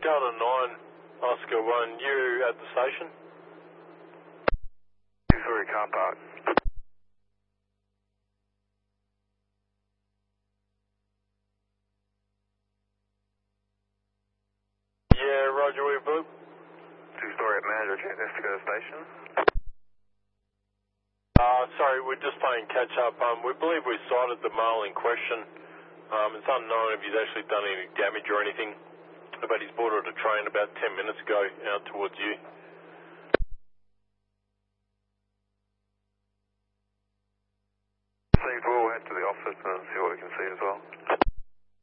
Delta 9, Oscar 1, you at the station? Sorry, car park. Yeah, roger, we book. Two-story at manager, check this to go to station. Sorry, we're just playing catch up. We believe we sighted the male in question. It's unknown if he's actually done any damage or anything, but he's boarded a train about 10 minutes ago out towards you. We'll head to the office and see what we can see as well.